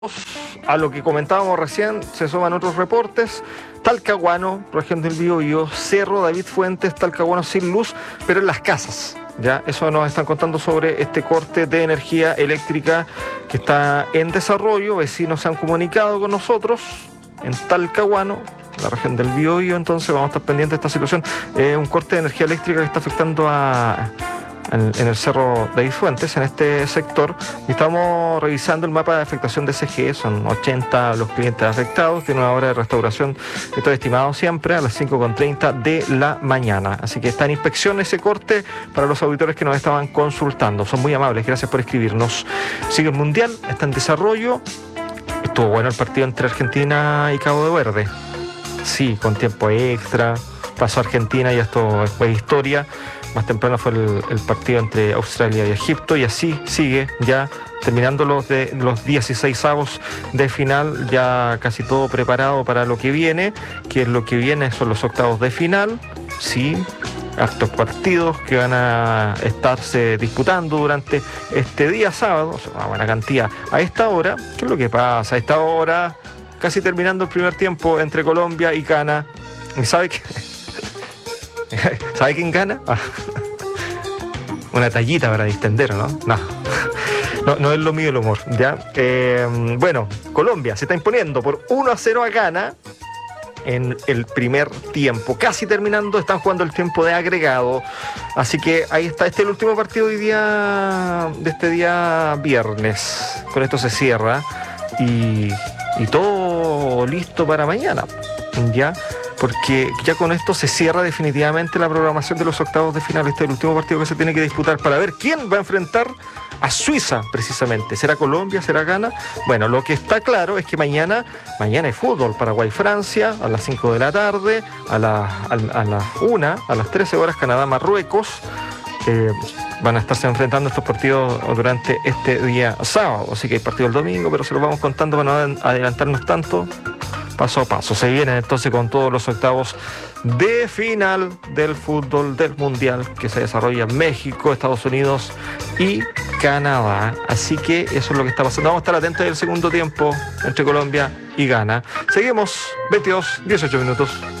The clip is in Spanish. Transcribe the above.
A lo que comentábamos recién, se suman otros reportes. Talcahuano, región del Biobío, Cerro David Fuentes, Talcahuano sin luz, pero en las casas. Ya, eso nos están contando sobre este corte de energía eléctrica que está en desarrollo. Vecinos se han comunicado con nosotros en Talcahuano, la región del Biobío. Entonces vamos a estar pendientes de esta situación. Un corte de energía eléctrica que está afectando en el Cerro David Fuentes, en este sector. Y estamos revisando el mapa de afectación de CGE. Son 80 los clientes afectados. Tiene una hora de restauración, esto es estimado siempre, a las 5:30 de la mañana. Así que está en inspección ese corte para los auditores que nos estaban consultando. Son muy amables, gracias por escribirnos. Sigue el Mundial, está en desarrollo. Estuvo bueno el partido entre Argentina y Cabo de Verde. Sí, con tiempo extra. Pasó Argentina y esto fue historia. Más temprano fue el partido entre Australia y Egipto, y así sigue ya terminando los 16avos de final, ya casi todo preparado para lo que viene, que lo que viene son los octavos de final. Sí, hartos partidos que van a estarse disputando durante este día sábado, una buena cantidad. A esta hora, ¿qué es lo que pasa? A esta hora, casi terminando el primer tiempo entre Colombia y Ghana. ¿Y sabe qué? ¿Sabe quién gana? Una tallita para distender, ¿no? No es lo mío el humor, ¿ya? Bueno, Colombia se está imponiendo por 1-0 a Ghana en el primer tiempo. Casi terminando, están jugando el tiempo de agregado. Así que ahí está, este es el último partido de este día viernes. Con esto se cierra y todo listo para mañana, ¿ya? Porque ya con esto se cierra definitivamente la programación de los octavos de final. Este es el último partido que se tiene que disputar para ver quién va a enfrentar a Suiza, precisamente. ¿Será Colombia? ¿Será Ghana? Bueno, lo que está claro es que mañana hay fútbol. Paraguay-Francia a las 5 de la tarde, a las 1, a las 13 horas Canadá-Marruecos. Van a estarse enfrentando estos partidos durante este día sábado. Así que hay partido el domingo, pero se los vamos contando para no adelantarnos tanto. Paso a paso. Se vienen entonces con todos los octavos de final del fútbol del Mundial que se desarrolla en México, Estados Unidos y Canadá. Así que eso es lo que está pasando. Vamos a estar atentos del segundo tiempo entre Colombia y Ghana. Seguimos, 22, 18 minutos.